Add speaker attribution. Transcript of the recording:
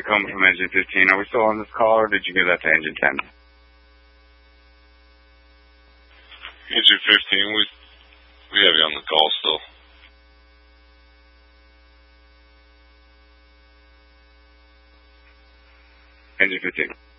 Speaker 1: coming from engine 15. Are we still on this call, or did you give that to engine 10?
Speaker 2: Engine 15, we have you on the call still.
Speaker 1: Engine 15.